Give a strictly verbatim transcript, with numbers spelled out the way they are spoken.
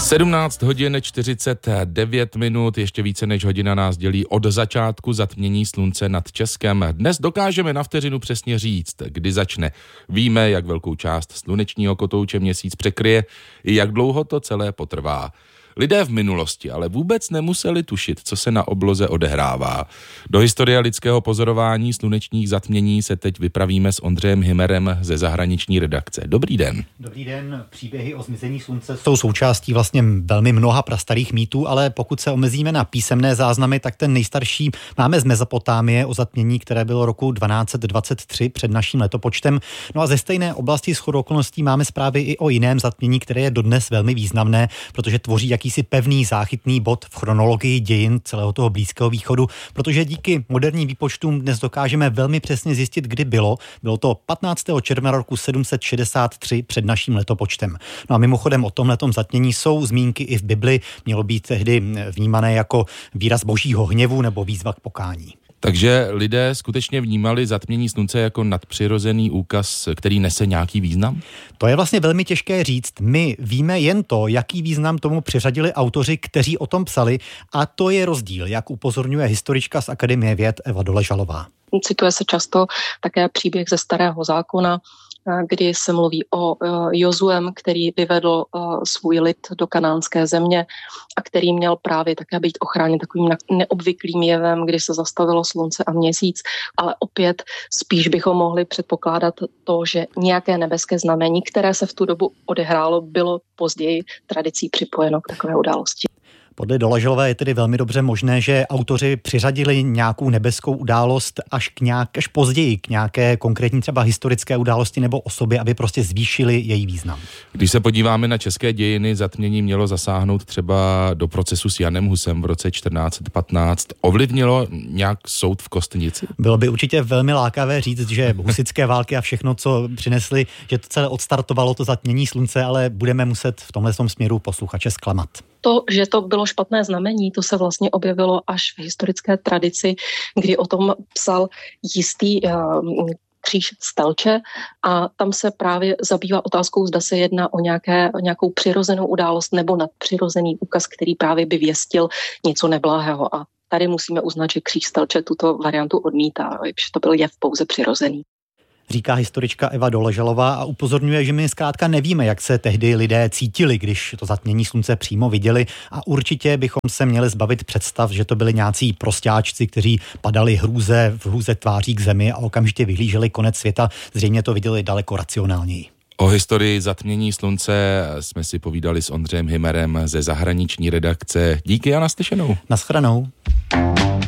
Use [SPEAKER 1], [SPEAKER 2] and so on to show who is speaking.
[SPEAKER 1] sedmnáct hodin čtyřicet devět minut, ještě více než hodina nás dělí od začátku zatmění slunce nad Českem. Dnes dokážeme na vteřinu přesně říct, kdy začne. Víme, jak velkou část slunečního kotouče měsíc překryje i jak dlouho to celé potrvá. Lidé v minulosti ale vůbec nemuseli tušit, co se na obloze odehrává. Do historie lidského pozorování slunečních zatmění se teď vypravíme s Ondřejem Hymerem ze zahraniční redakce. Dobrý den.
[SPEAKER 2] Dobrý den. Příběhy o zmizení slunce jsou součástí vlastně velmi mnoha prastarých mýtů, ale pokud se omezíme na písemné záznamy, tak ten nejstarší máme z Mezopotámie o zatmění, které bylo roku dvanáct dvacet tři před naším letopočtem. No a ze stejné oblasti shodou okolností máme zprávy i o jiném zatmění, které je dodnes velmi významné, protože tvoří jakýsi pevný záchytný bod v chronologii dějin celého toho Blízkého východu, protože díky moderním výpočtům dnes dokážeme velmi přesně zjistit, kdy bylo. Bylo to patnáctého června roku sedm set šedesát tři před naším letopočtem. No a mimochodem o tomhletom zatmění jsou zmínky i v Bibli, mělo být tehdy vnímané jako výraz božího hněvu nebo výzva k pokání.
[SPEAKER 1] Takže lidé skutečně vnímali zatmění slunce jako nadpřirozený úkaz, který nese nějaký význam?
[SPEAKER 2] To je vlastně velmi těžké říct. My víme jen to, jaký význam tomu přiřadili autoři, kteří o tom psali, a to je rozdíl, jak upozorňuje historička z Akademie věd Eva Doležalová.
[SPEAKER 3] Cituje se často také příběh ze Starého zákona, kdy se mluví o Jozuem, který vyvedl svůj lid do kanánské země a který měl právě také být ochráněn takovým neobvyklým jevem, kdy se zastavilo slunce a měsíc, ale opět spíš bychom mohli předpokládat to, že nějaké nebeské znamení, které se v tu dobu odehrálo, bylo později tradicí připojeno k takové události.
[SPEAKER 2] Podle Doležalové je tedy velmi dobře možné, že autoři přiřadili nějakou nebeskou událost až k nějak, až později k nějaké konkrétní třeba historické události nebo osobě, aby prostě zvýšili její význam.
[SPEAKER 1] Když se podíváme na české dějiny, zatmění mělo zasáhnout třeba do procesu s Janem Husem v roce čtrnáct patnáct. Ovlivnilo nějak soud v Kostnici?
[SPEAKER 2] Bylo by určitě velmi lákavé říct, že husitské války a všechno, co přinesli, že to celé odstartovalo to zatmění slunce, ale budeme muset v tomhle směru posluchače zklamat.
[SPEAKER 3] To, že to bylo špatné znamení, to se vlastně objevilo až v historické tradici, kdy o tom psal jistý uh, kříž Stelče a tam se právě zabývá otázkou, zda se jedná o, nějaké, o nějakou přirozenou událost nebo nadpřirozený úkaz, který právě by věstil něco neblahého. A tady musíme uznat, že kříž Stelče tuto variantu odmítá, že to byl jev pouze přirozený.
[SPEAKER 2] Říká historička Eva Doležalová a upozorňuje, že my zkrátka nevíme, jak se tehdy lidé cítili, když to zatmění slunce přímo viděli, a určitě bychom se měli zbavit představ, že to byli nějací prostáčci, kteří padali hrůze v hrůze tváří k zemi a okamžitě vyhlíželi konec světa. Zřejmě to viděli daleko racionálněji.
[SPEAKER 1] O historii zatmění slunce jsme si povídali s Ondřejem Hymerem ze zahraniční redakce. Díky a naslyšenou.
[SPEAKER 2] Naschranou.